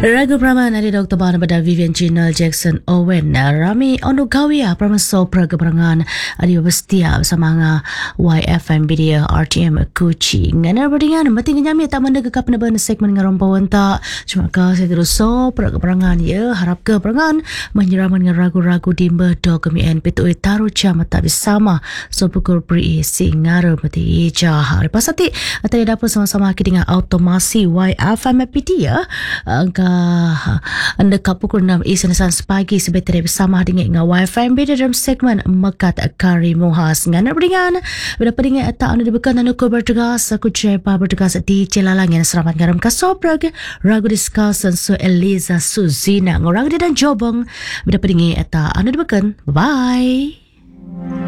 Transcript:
Ragu Praman ada Dr. Bana pada Vivian Gina Jackson Owen Rami Onugawia Praman Sopra Keperangan Adi Bestia bersama dengan YFM Media RTM Kuchi ngana berdingan mati nyami tak manda kekap na segmen dengan rompawan tak cuma saya terus Sopra Keperangan ya harap keperangan menyiraman dengan ragu-ragu dimba do kemian petoi taru jam tak bersama Sopukul Pri Singara mati jah repasati atau dapat sama-sama kita dengan automasi YFM Media anda pukul 6 Isnin pagi sebentar bersama dengan WiFi Media dalam segmen Mekat Kari Muhas ngana beringan bila pedingan tak anda dibekan anda ko bertugas aku cepa bertugas di Celalang yang seramat garam kasoprag ragu discussion so Eliza Suzina ngorang dia dan Jobong bila pedingan tak anda dibekan bye.